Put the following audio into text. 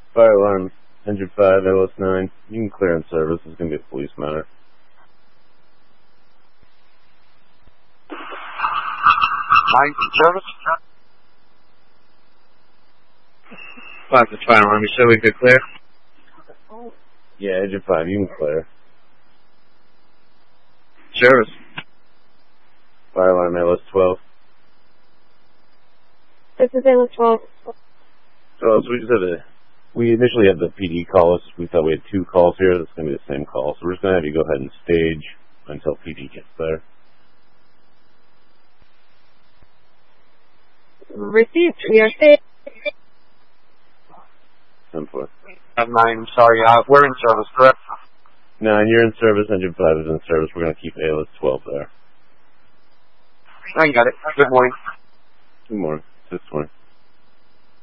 Fire alarm, engine 5, LS9. You can clear in service. It's going to be a police matter. Nine service? 5 to fire alarm. You said we could clear? Yeah, engine 5, you can clear. Service. Fire alarm, LS12. This is LS12. So we initially had the PD call us. We thought we had 2 calls here. That's going to be the same call. So we're just going to have you go ahead and stage until PD gets there. Received. We are safe. 10-4. 9, sorry, we're in service, correct? 9, you're in service. Engine 5 is in service. We're going to keep ALS-12 there. I got it. Good morning. Good morning. 6-20.